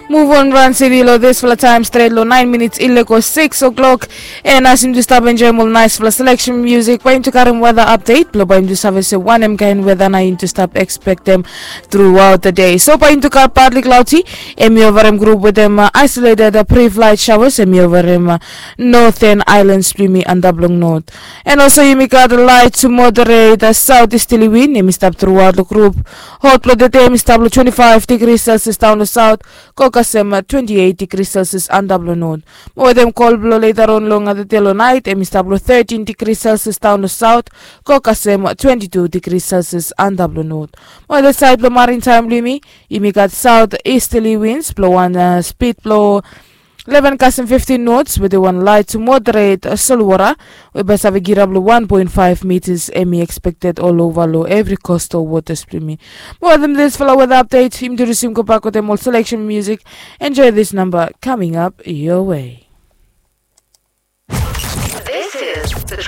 Move on, run city low this for the time straight low 9 minutes illegal 6 o'clock. And as him to stop enjoy more nice for the selection music. Going to current weather update. Blow by him to service 1 m kind weather na to stop expect them throughout the day. So by him to car partly cloudy. Emi over him group with them isolated pre-flight showers. Emi over him northern islands streamy and doubling north. And also you make out the light to moderate the southeasterly wind. Emi stop throughout the group. Hot blood the day emi stop 25 degrees Celsius down the south. Kokasem 28 degrees Celsius and double north. More them cold blow later on long at the tail night. Emi stop 13 degrees Celsius down the south. Kokasem 22 degrees Celsius and double north. More the side blow maritime limi. Emi got southeasterly winds blow on speed blow 11 custom 15 knots with the one light to moderate Solwara. We best have a girable 1.5 meters Emi expected all over low every coastal water streamy. More than this follow with update. Him to resume go back with the more selection music. Enjoy this number coming up your way. This is the